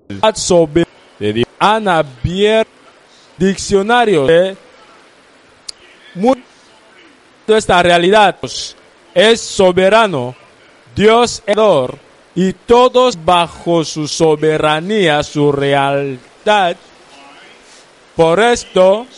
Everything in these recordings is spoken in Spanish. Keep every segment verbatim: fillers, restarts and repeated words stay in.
sobre de Dios. Han abierto diccionarios de mucho de esta realidad. Es soberano, Dios es creador, y todos bajo su soberanía, su realidad. Por esto,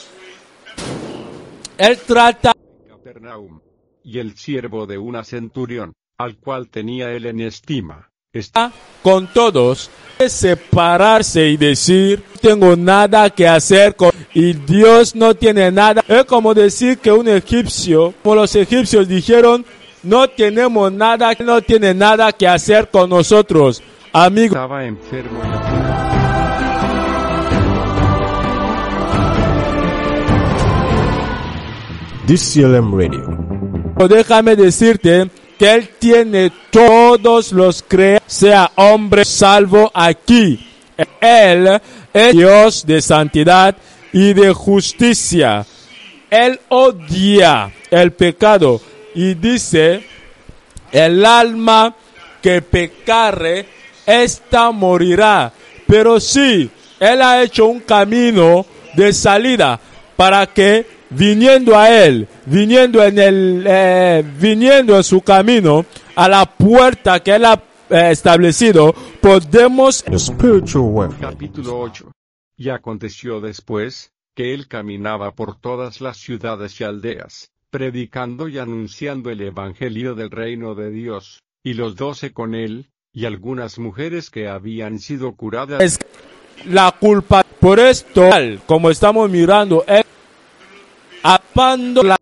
él trata Capernaum, y el siervo de una centurión, al cual tenía él en estima, está con todos, es separarse y decir, no tengo nada que hacer con, y Dios no tiene nada. Es como decir que un egipcio, como los egipcios dijeron, no tenemos nada, no tiene nada que hacer con nosotros, amigos. Estaba enfermo y D C L M Radio. Déjame decirte que Él tiene todos los creados, sea hombre salvo aquí. Él es Dios de santidad y de justicia. Él odia el pecado y dice, el alma que pecare, esta morirá. Pero sí, Él ha hecho un camino de salida para que viniendo a él, viniendo en el, eh, viniendo en su camino a la puerta que él ha eh, establecido, podemos. The spiritual weapon. Capítulo ocho. Y aconteció después, que él caminaba por todas las ciudades y aldeas, predicando y anunciando el evangelio del reino de Dios, y los doce con él, y algunas mujeres que habían sido curadas. Es la culpa. Por esto, como estamos mirando, él apando la